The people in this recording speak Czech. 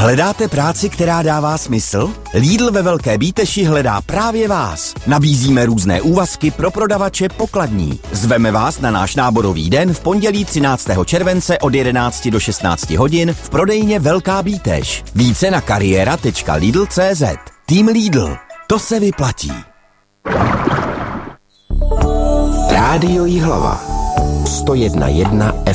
Hledáte práci, která dává smysl? Lidl ve Velké Bíteši hledá právě vás. Nabízíme různé úvazky pro prodavače pokladní. Zveme vás na náš náborový den v pondělí 13. července od 11 do 16 hodin v prodejně Velká Bíteš. Více na kariéra.lidl.cz. Tým Lidl. To se vyplatí. Rádio Jihlava 101,1